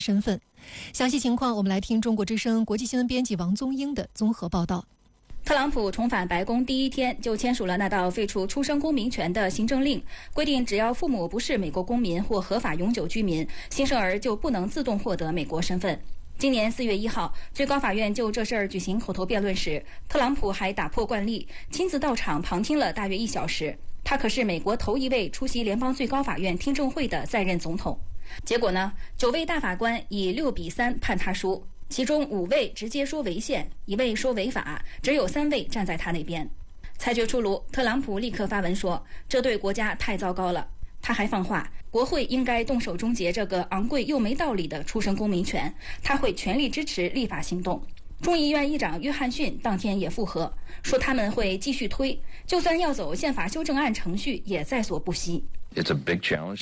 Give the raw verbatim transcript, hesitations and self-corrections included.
身份。详细情况，我们来听中国之声国际新闻编辑王宗英的综合报道。 特朗普重返白宫第一天就签署了那道废除出生公民权的行政令，规定只要父母不是美国公民或合法永久居民，新生儿就不能自动获得美国身份。今年四月一号，最高法院就这事儿举行口头辩论时，特朗普还打破惯例，亲自到场旁听了大约一小时。他可是美国头一位出席联邦最高法院听证会的在任总统。结果呢，九位大法官以六比三判他输，其中五位直接说违宪，一位说违法，只有三位站在他那边。裁决出炉，特朗普立刻发文说，这对国家太糟糕了。他还放话，国会应该动手终结这个昂贵又没道理的出生公民权，他会全力支持立法行动。众议院议长约翰逊当天也附和，说他们会继续推，就算要走宪法修正案程序也在所不惜。 It's a big challenge.